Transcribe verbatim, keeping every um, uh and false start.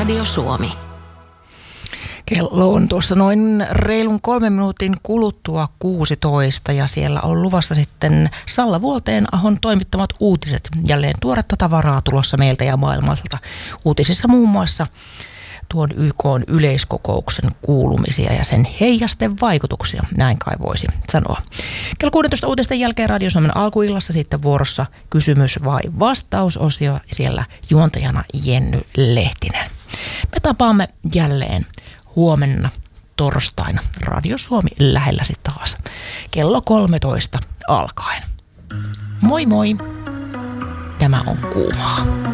Radio Suomi. Kello on tuossa noin reilun kolmen minuutin kuluttua kuusitoista ja siellä on luvassa sitten Salla Vuolteenahon toimittamat uutiset. Jälleen tuoretta tavaraa tulossa meiltä ja maailmalta. Uutisissa muun muassa tuon Y K:n yleiskokouksen kuulumisia ja sen heijasten vaikutuksia, näin kai voisi sanoa. Kello kuusitoista uutisten jälkeen Radio Suomen alkuillassa sitten vuorossa kysymys vai vastausosio, siellä juontajana Jenny Lehtinen. Me tapaamme jälleen huomenna torstaina Radio Suomi lähelläsi taas kello kolmetoista alkaen. Moi moi! Tämä on Kuumaa.